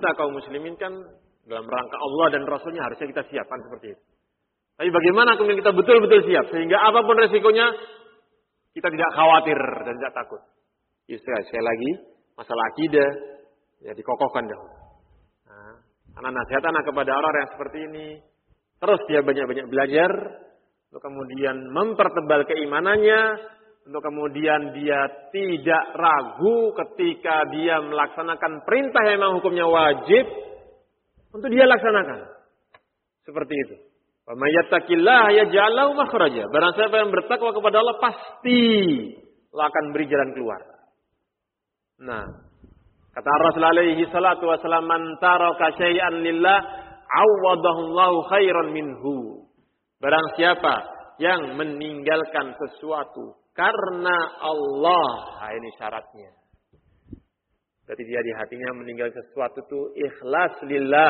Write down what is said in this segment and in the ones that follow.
kita kaum muslimin kan dalam rangka Allah dan Rasulnya harusnya kita siapkan seperti itu. Tapi bagaimana kemudian kita betul-betul siap sehingga apapun resikonya kita tidak khawatir dan tidak takut. Sekali lagi masalah akidah ya dikokohkan dahulu. Nah, anak nasihat anak kepada orang yang seperti ini, terus dia banyak-banyak belajar, untuk kemudian mempertebal keimanannya, untuk kemudian dia tidak ragu ketika dia melaksanakan perintah yang memang hukumnya wajib, untuk dia laksanakan. Seperti itu. Wa may yattaqillaha yaj'al lahu makhraja. Barang siapa yang bertakwa kepada Allah pasti akan beri jalan keluar. Nah, kata Rasul alaihi salatu wasallam, man taraka syai'an lillah awadahu Allahu khairan minhu. Barang siapa yang meninggalkan sesuatu karena Allah, ini syaratnya. Berarti dia di hatinya meninggalkan sesuatu itu ikhlas lillah.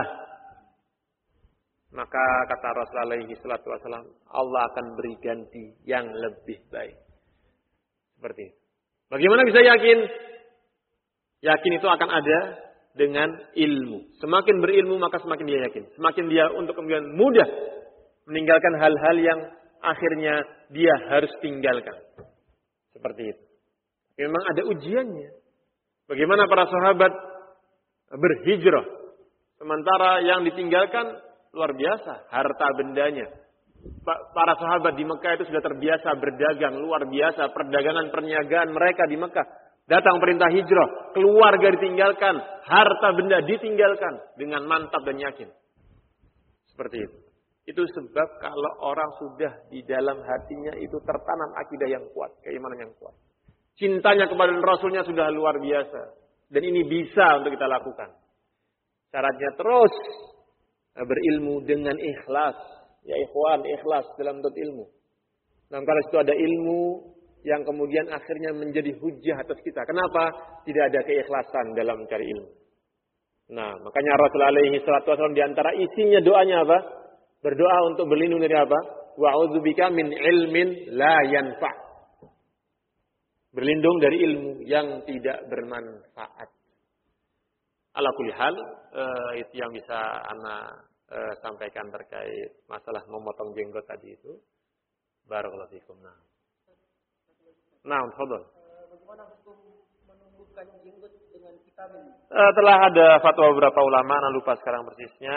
Maka kata Rasulullah alaihi salatu wasallam, Allah akan beri ganti yang lebih baik. Seperti itu. Bagaimana bisa yakin? Yakin itu akan ada dengan ilmu. Semakin berilmu maka semakin dia yakin. Semakin dia untuk kemudian mudah meninggalkan hal-hal yang akhirnya dia harus tinggalkan. Seperti itu. Memang ada ujiannya. Bagaimana para sahabat berhijrah. Sementara yang ditinggalkan luar biasa, harta bendanya. Para sahabat di Mekah itu sudah terbiasa berdagang, luar biasa. Perdagangan perniagaan mereka di Mekah. Datang perintah hijrah, keluarga ditinggalkan, harta benda ditinggalkan dengan mantap dan yakin. Seperti itu. Itu sebab kalau orang sudah di dalam hatinya itu tertanam akidah yang kuat, keimanan yang kuat. Cintanya kepada Rasulnya sudah luar biasa. Dan ini bisa untuk kita lakukan. Syaratnya terus berilmu dengan ikhlas. Ya ikhwan, ikhlas dalam bentuk ilmu. Nah, kalau itu ada ilmu yang kemudian akhirnya menjadi hujah atas kita. Kenapa? Tidak ada keikhlasan dalam mencari ilmu. Nah, makanya Rasulullah alaihi salatu wasallam di antara isinya doanya apa? Berdoa untuk berlindung dari apa? Wa'udzubika min ilmin la yanfa'. Berlindung dari ilmu yang tidak bermanfaat. Ala kulli hal, itu yang bisa ana sampaikan terkait masalah memotong jenggot tadi itu. Barakallahu fikum. Nah, tafadhol. Bagaimana hukum menumbuhkan jenggot dengan vitamin? Telah ada fatwa beberapa ulama, ana lupa sekarang persisnya,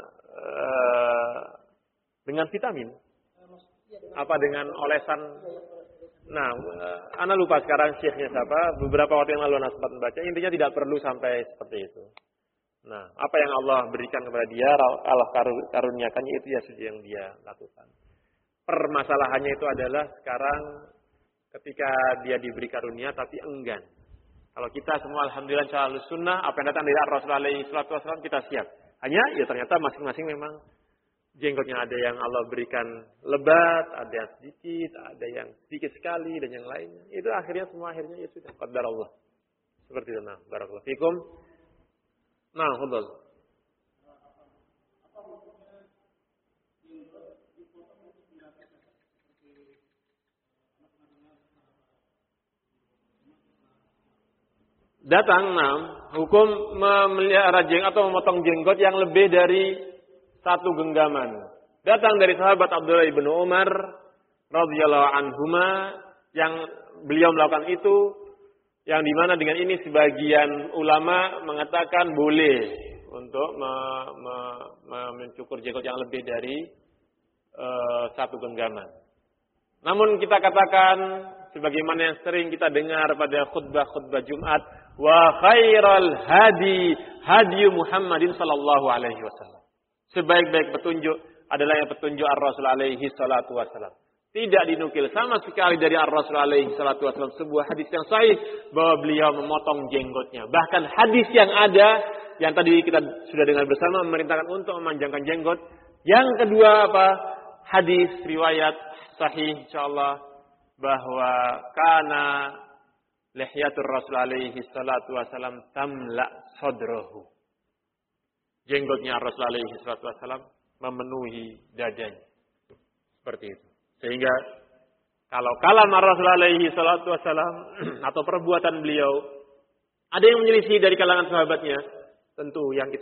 dengan vitamin. Apa dengan olesan? Nah, ana lupa sekarang syekhnya siapa. Beberapa waktu yang lalu ana sempat membaca. Intinya tidak perlu sampai seperti itu. Nah, apa yang Allah berikan kepada dia, Allah karuniakannya itu ya sudah yang dia lakukan. Permasalahannya itu adalah sekarang ketika dia diberi karunia tapi enggan. Kalau kita semua alhamdulillah insyaallah sunnah, apa yang datang dari Rasulullah alaihi salatu wasallam kita siap. Hanya ya ternyata masing-masing memang jenggotnya ada yang Allah berikan lebat, ada yang sedikit, ada yang sedikit sekali dan yang lainnya. Itu akhirnya ya sudah qadar Allah. Seperti itu. Nah, barakallahu fikum. Nah, fadhal. Datang hukum memelihara jenggot atau memotong jenggot yang lebih dari satu genggaman. Datang dari sahabat Abdullah bin Umar radhiyallahu anhuma yang beliau melakukan itu, yang dimana dengan ini sebagian ulama mengatakan boleh untuk mencukur jenggot yang lebih dari satu genggaman. Namun kita katakan sebagaimana yang sering kita dengar pada khutbah-khutbah Jumat, wa khairal hadi Muhammadin sallallahu alaihi wasallam. Sebaik-baik petunjuk adalah yang petunjuk Ar-Rasul alaihi salatu wasallam. Tidak dinukil sama sekali dari Ar-Rasul alaihi salatu wasallam sebuah hadis yang sahih bahwa beliau memotong jenggotnya. Bahkan hadis yang ada yang tadi kita sudah dengar bersama memerintahkan untuk memanjangkan jenggot. Yang kedua apa? Hadis riwayat sahih insyaallah bahwa kana lihyatur Rasul alaihi salatu wasallam tamla sadrahu. Jenggotnya Rasul alaihi salatu wasallam memenuhi dadanya. Seperti itu. Sehingga kalau kalam Rasul alaihi salatu wasallam atau perbuatan beliau ada yang menyelisih dari kalangan sahabatnya, tentu yang kita